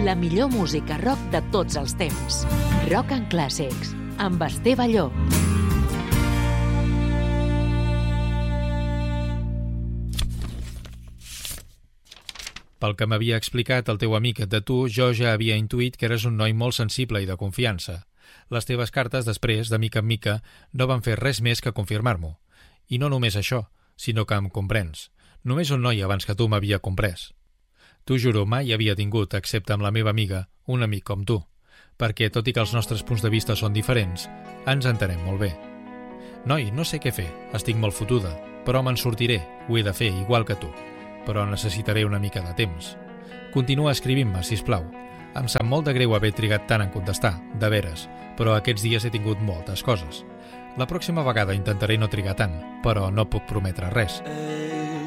La millor música rock de tots els temps. Rock and Classics, amb Esteve Llop. Pel que m'havia explicat el teu amic de tu, jo ja havia intuït que eres un noi molt sensible i de confiança. Les teves cartes, després, de mica en mica, no van fer res més que confirmar-m'ho. I no només això, sinó que em comprens. Només un noi abans que tu m'havia comprès. T'ho juro, mai havia tingut, excepte amb la meva amiga, un amic com tu, perquè, tot i que els nostres punts de vista són diferents, ens entenem molt bé. Noi, no sé què fer, estic molt fotuda, però me'n sortiré, ho he de fer, igual que tu, però necessitaré una mica de temps. Continua escrivint-me, sisplau. Em sap molt de greu haver trigat tant en contestar, de veres, però aquests dies he tingut moltes coses. La pròxima vegada intentaré no trigar tant, però no puc prometre res.